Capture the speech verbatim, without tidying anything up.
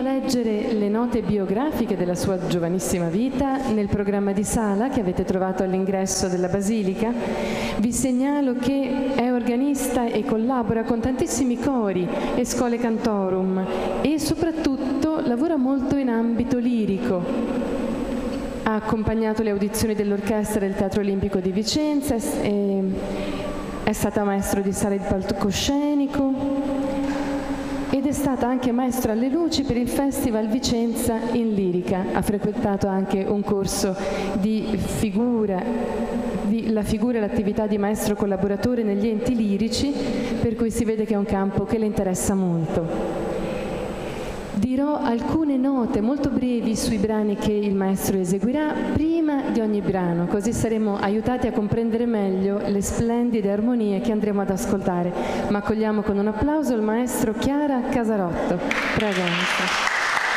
leggere le note biografiche della sua giovanissima vita nel programma di sala che avete trovato all'ingresso della Basilica. Vi segnalo che è organista e collabora con tantissimi cori e scole cantorum e soprattutto lavora molto in ambito lirico. Ha accompagnato le audizioni dell'orchestra del Teatro Olimpico di Vicenza, e è stata maestro di sala di palcoscenico ed è stata anche maestra alle luci per il Festival Vicenza in Lirica. Ha frequentato anche un corso di figura, di la figura e l'attività di maestro collaboratore negli enti lirici, per cui si vede che è un campo che le interessa molto. Dirò alcune note molto brevi sui brani che il maestro eseguirà prima di ogni brano, così saremo aiutati a comprendere meglio le splendide armonie che andremo ad ascoltare. Ma accogliamo con un applauso il maestro Chiara Casarotto. Prego, maestro.